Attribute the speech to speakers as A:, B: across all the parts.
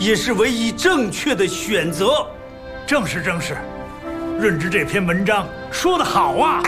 A: 也是唯一正确的选择。
B: 正是，润之这篇文章说得好啊！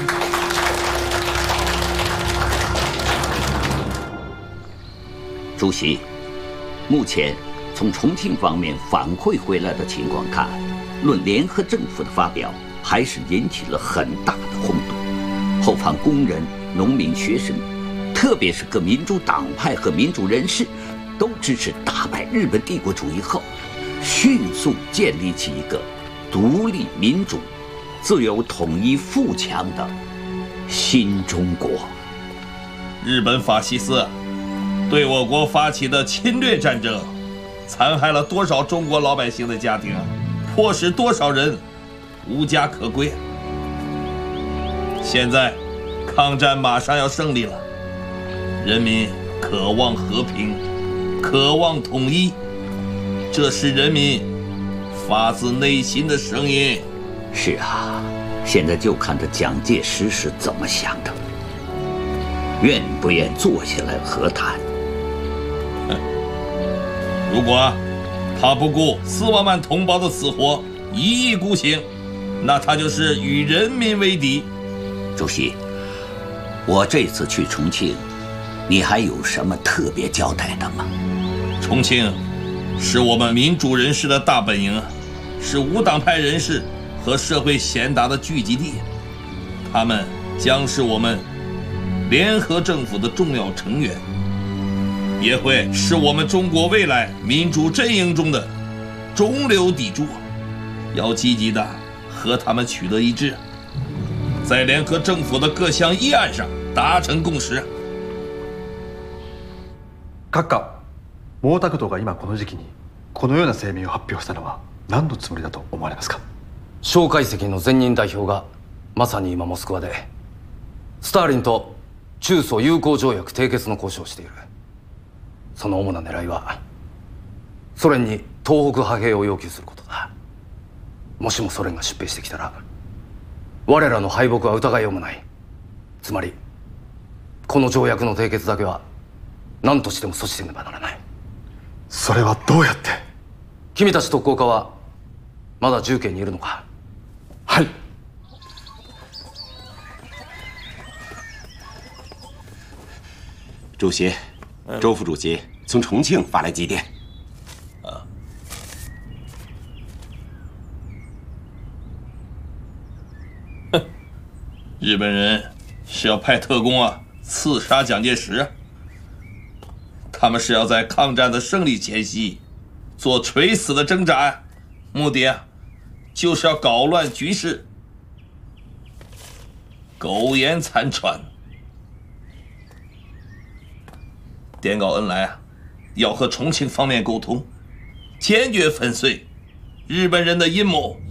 C: 主席，目前从重庆方面反馈回来的情况看，论联合政府的发表，还是引起了很大的轰动。后方工人、农民、学生，特别是各民主党派和民主人士，都支持打败日本帝国主义后，迅速建立起一个独立、民主、自由、统一、富强的新中国。
D: 日本法西斯对我国发起的侵略战争，残害了多少中国老百姓的家庭，迫使多少人无家可归。现在，抗战马上要胜利了，人民渴望和平，渴望统一，这是人民发自内心的声音。
C: 是啊，现在就看着蒋介石是怎么想的，愿不愿坐下来和谈。
D: 如果他不顾4万万同胞的死活，一意孤行，那他就是与人民为敌。
C: 主席，我这次去重庆，你还有什么特别交代的吗？
D: 重庆是我们民主人士的大本营，是无党派人士和社会贤达的聚集地，他们将是我们联合政府的重要成员，也会是我们中国未来民主阵营中的中流砥柱，要积极的和他们取得一致，在联合政府的各项议案上达成共识。
E: 閣下、毛沢東が今この時期にこのような声明を発表したのは何のつもりだと思われますか？
F: 蒋介石の前任代表がまさに今モスクワでスターリンと中ソ友好条約締結の交渉をしている。その主な狙いはソ連に東北派兵を要求することだ。もしもソ連が出兵してきたら我らの敗北は疑いようもない。つまりこの条約の締結だけは何としても阻止せねばならない。
E: それはどうやって？
F: 君たち特攻家はまだ重慶にいるのか？
E: はい。
G: 主席，周副主席从重庆发来急电。
D: 日本人是要派特工啊刺杀蒋介石，他们是要在抗战的胜利前夕做垂死的挣扎，目的啊就是要搞乱局势，苟延残喘。电告恩来啊，要和重庆方面沟通，坚决粉碎日本人的阴谋，